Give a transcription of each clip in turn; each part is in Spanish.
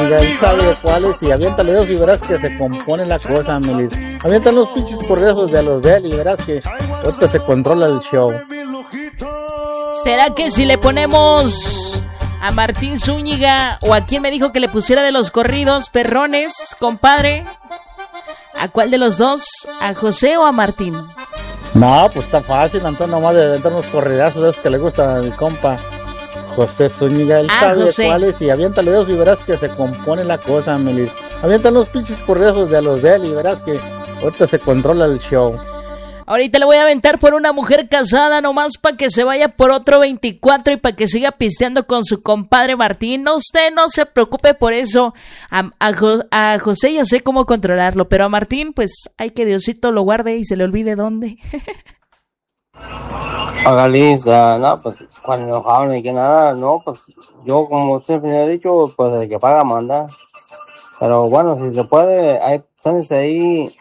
Zúñiga, él sabe de cuáles y aviéntale dos y verás que se compone la cosa, Melis. Aviéntale los pinches correos de los de él y verás que ahorita se controla el show. ¿Será que si le ponemos a Martín Zúñiga o a quién me dijo que le pusiera de los corridos perrones, compadre? ¿A cuál de los dos? ¿A José o a Martín? No, pues está fácil, Antonio, nomás de aventar unos corridazos de esos que le gustan a mi compa José Zúñiga, él sabe José. de cuáles y aviéntale dos y verás que se compone la cosa, Melis. Aviéntale los pinches correos de los de él y verás que ahorita se controla el show. Ahorita le voy a aventar por una mujer casada nomás para que se vaya por otro 24 y para que siga pisteando con su compadre Martín. No, usted no se preocupe por eso. A José ya sé cómo controlarlo, pero a Martín pues hay que Diosito lo guarde y se le olvide dónde. Lisa, no, pues cuando enojado ni que nada, no, pues yo como siempre he dicho, pues el que paga manda. Pero bueno, si se puede, hay planes ahí.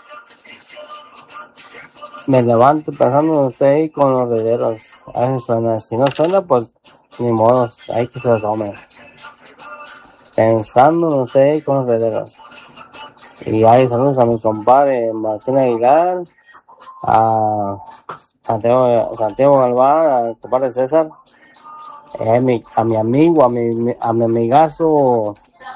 Me levanto pensando en usted ahí con los herederos. A veces suena. Si no suena, pues ni modo. Hay que se asome. Pensando en usted ahí con los herederos. Y ahí saludos a mi compadre Martín Aguilar, a Santiago Galván, al compadre César, a mi amigo, a mi amigazo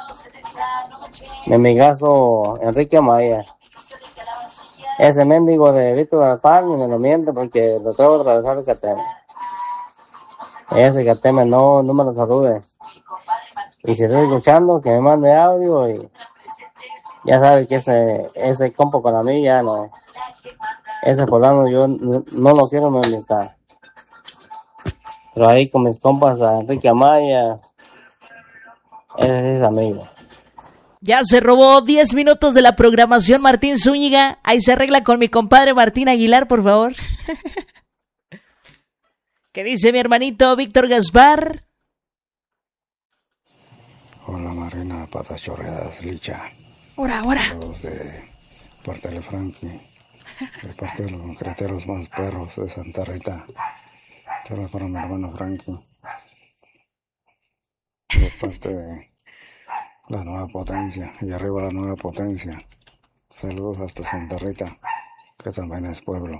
Enrique Amaya. Ese mendigo de Víctor Gaspar ni me lo miente porque lo traigo a atravesar el Cateme. Ese Cateme no me lo salude. Y si está escuchando, que me mande audio y ya sabe que ese compa para mí ya no. Ese poblano yo no lo quiero en mi amistad. Pero ahí con mis compas a Enrique Amaya, ese es amigo. Ya se robó 10 minutos de la programación Martín Zúñiga. Ahí se arregla con mi compadre Martín Aguilar, por favor. ¿Qué dice mi hermanito Víctor Gaspar? Hola Marina, patas chorreadas, Licha. Ora. Saludos de parte de Frankie, de parte de los concreteros más perros de Santa Rita. Saludos para mi hermano Frankie. De parte de la nueva potencia, y arriba la nueva potencia. Saludos hasta Santa Rita, que también es pueblo.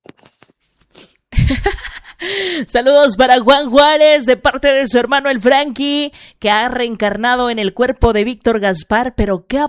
Saludos para Juan Juárez de parte de su hermano el Frankie, que ha reencarnado en el cuerpo de Víctor Gaspar. Pero ¿qué ha